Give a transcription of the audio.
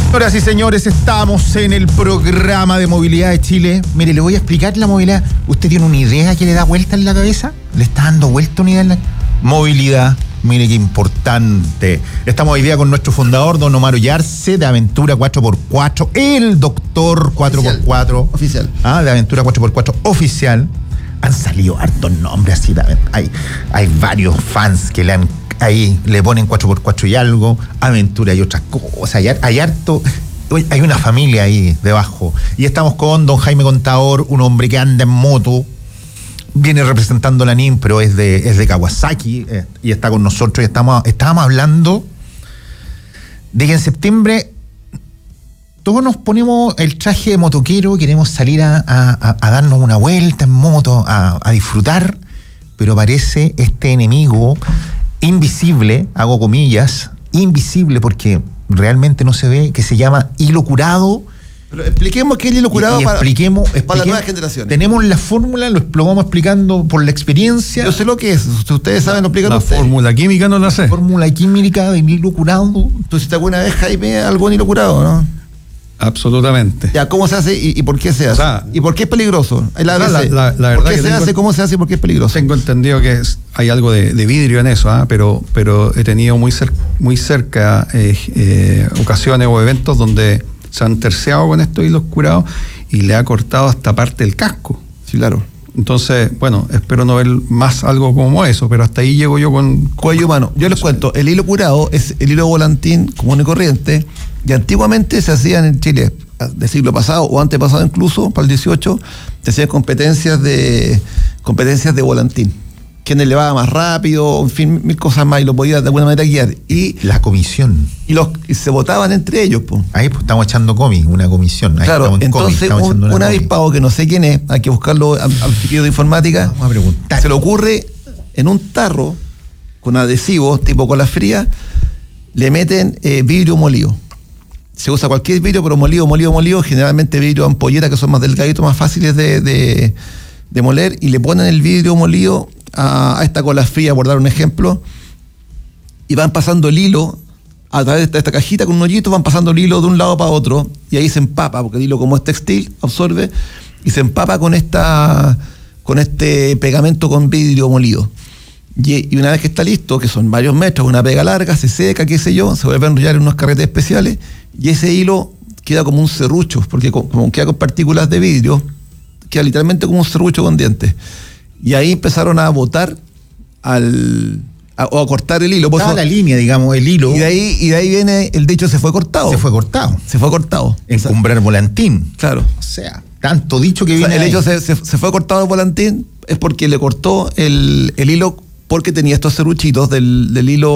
Señoras y señores, estamos en el programa de Movilidad de Chile. Mire, le voy a explicar la movilidad. ¿Usted tiene una idea que le da vuelta en la cabeza? ¿Le está dando vuelta una idea en la movilidad? Mire qué importante. Estamos hoy día con nuestro fundador, don Omar Ollarse, de Aventura 4x4, el doctor 4x4. Oficial. De Aventura 4x4 oficial. Han salido hartos nombres así. Hay varios fans que ahí le ponen 4x4 y algo, aventura y otras cosas. Hay harto. Hay una familia ahí debajo. Y estamos con don Jaime Contador, un hombre que anda en moto. Viene representando la NIM, pero es de Kawasaki, y está con nosotros. Y estábamos hablando de que en septiembre todos nos ponemos el traje de motoquero, queremos salir a darnos una vuelta en moto, a disfrutar, pero aparece este enemigo invisible, hago comillas, invisible porque realmente no se ve, que se llama hilo curado. Pero expliquemos qué es el hilo curado para las nuevas generaciones. Tenemos la fórmula, lo vamos explicando por la experiencia. Yo sé lo que es, si ustedes saben, lo explican ustedes. La fórmula química no la sé. Fórmula química del hilo curado. ¿Tú hiciste alguna vez, Jaime, algún hilo curado, no? Absolutamente. Ya, ¿cómo se hace y por qué se hace? ¿Y por qué es peligroso? La verdad ¿Por qué se hace, cómo se hace y por qué es peligroso? Tengo entendido que hay algo de vidrio en eso, pero he tenido muy cerca ocasiones o eventos donde se han terciado con estos hilos curados y le ha cortado hasta parte del casco. Sí, claro. Entonces, bueno, espero no ver más algo como eso, pero hasta ahí llego yo con cuello humano. Yo les cuento, el hilo curado es el hilo volantín común y corriente, y antiguamente se hacían en Chile, del siglo pasado o antepasado incluso, para el 18, se hacían competencias de volantín. Quién elevaba más rápido, en fin, mil cosas más, y lo podía de alguna manera guiar. Y la comisión. Y se votaban entre ellos, po. Ahí pues estamos echando una comisión. Ahí claro, entonces un avispado que no sé quién es, hay que buscarlo al chiquillo de informática. Vamos a preguntar. Se le ocurre en un tarro con adhesivos tipo cola fría, le meten vidrio molido. Se usa cualquier vidrio, pero molido, generalmente vidrio ampolleta, que son más delgaditos, más fáciles de moler, y le ponen el vidrio molido a esta cola fría, por dar un ejemplo, y van pasando el hilo a través de esta cajita con un hoyito, van pasando el hilo de un lado para otro, y ahí se empapa, porque el hilo, como es textil, absorbe, y se empapa con este pegamento con vidrio molido. Y una vez que está listo, que son varios metros, una pega larga, se seca, qué sé yo, se vuelve a enrollar en unos carretes especiales, y ese hilo queda como un serrucho, porque como queda con partículas de vidrio, queda literalmente como un serrucho con dientes. Y ahí empezaron a botar o a cortar el hilo. Estaba la línea, digamos, el hilo. Y de ahí viene el dicho, se fue cortado. Encumbrar volantín. Claro. O sea, tanto dicho que viene. El hecho se fue cortado el volantín es porque le cortó el hilo, porque tenía estos serruchitos del hilo